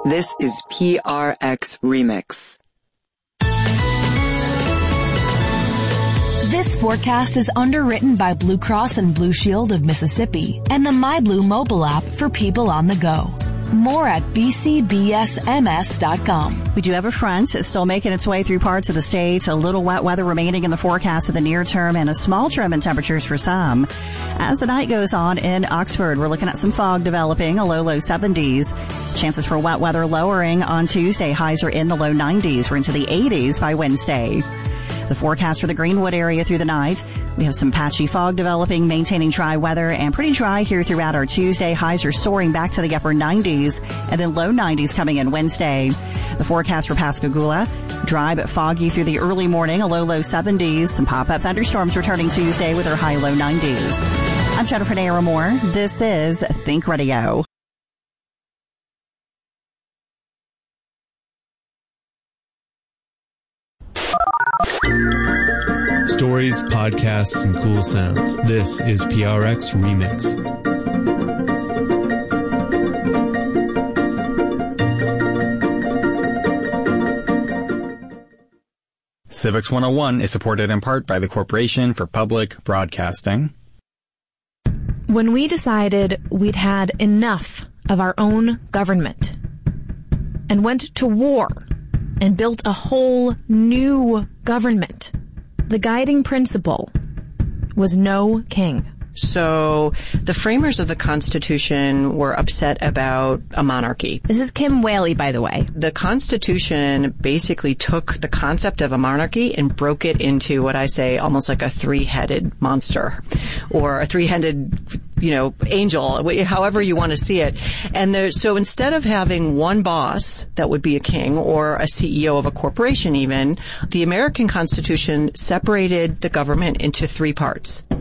This is PRX Remix. This forecast is underwritten by Blue Cross and Blue Shield of Mississippi and the MyBlue mobile app for people on the go. More at bcbsms.com. We do have a front still making its way through parts of the state. A little wet weather remaining in the forecast of the near term and a small trim in temperatures for some. As the night goes on in Oxford, we're looking at some fog developing, a low 70s. Chances for wet weather lowering on Tuesday. Highs are in the low 90s. We're into the 80s by Wednesday. The forecast for the Greenwood area through the night. We have some patchy fog developing, maintaining dry weather and pretty dry here throughout our Tuesday. Highs are soaring back to the upper 90s and then low 90s coming in Wednesday. The forecast for Pascagoula, dry but foggy through the early morning, a low 70s. Some pop-up thunderstorms returning Tuesday with their high low 90s. I'm Jennifer Naramore. This is Think Radio. Stories, podcasts, and cool sounds. This is PRX Remix. Civics 101 is supported in part by the Corporation for Public Broadcasting. When we decided we'd had enough of our own government and went to war and built a whole new government, the guiding principle was no king. So the framers of the Constitution were upset about a monarchy. This is Kim Whaley, by the way. The Constitution basically took the concept of a monarchy and broke it into what I say almost like a three-headed monster or a three-headed, angel, however you want to see it. And so instead of having one boss that would be a king or a CEO of a corporation even, the American Constitution separated the government into three parts.